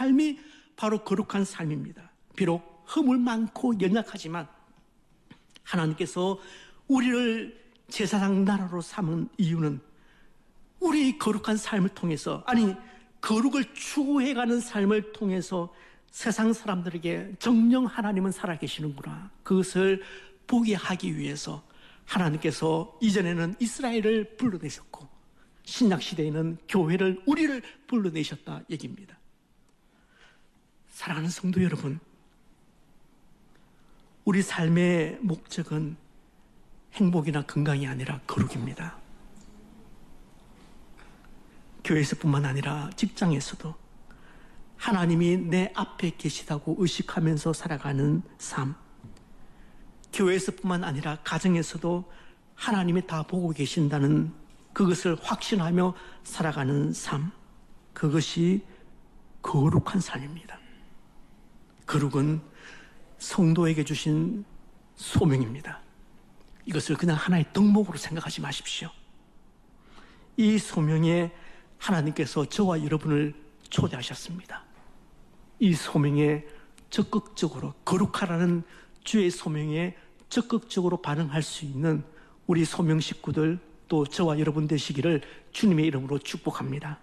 삶이 바로 거룩한 삶입니다. 비록 허물 많고 연약하지만 하나님께서 우리를 제사장 나라로 삼은 이유는 우리 거룩한 삶을 통해서, 아니 거룩을 추구해가는 삶을 통해서 세상 사람들에게 정녕 하나님은 살아계시는구나, 그것을 보게 하기 위해서 하나님께서 이전에는 이스라엘을 불러내셨고 신약시대에는 교회를, 우리를 불러내셨다 얘기입니다. 사랑하는 성도 여러분, 우리 삶의 목적은 행복이나 건강이 아니라 거룩입니다. 교회에서뿐만 아니라 직장에서도 하나님이 내 앞에 계시다고 의식하면서 살아가는 삶, 교회에서뿐만 아니라 가정에서도 하나님이 다 보고 계신다는 그것을 확신하며 살아가는 삶, 그것이 거룩한 삶입니다. 거룩은 성도에게 주신 소명입니다. 이것을 그냥 하나의 덕목으로 생각하지 마십시오. 이 소명에 하나님께서 저와 여러분을 초대하셨습니다. 이 소명에 적극적으로, 거룩하라는 주의 소명에 적극적으로 반응할 수 있는 우리 소명 식구들, 또 저와 여러분 되시기를 주님의 이름으로 축복합니다.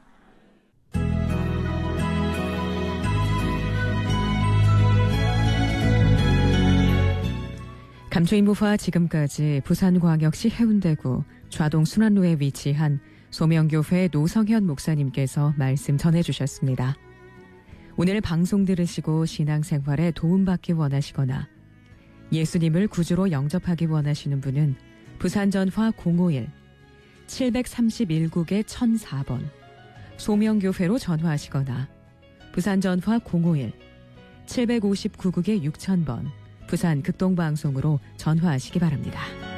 감초인무와 지금까지 부산광역시 해운대구 좌동순환로에 위치한 소명교회 노성현 목사님께서 말씀 전해주셨습니다. 오늘 방송 들으시고 신앙생활에 도움받기 원하시거나 예수님을 구주로 영접하기 원하시는 분은 부산전화 051-731국에 1004번 소명교회로 전화하시거나 부산전화 051-759국에 6000번 부산 극동방송으로 전화하시기 바랍니다.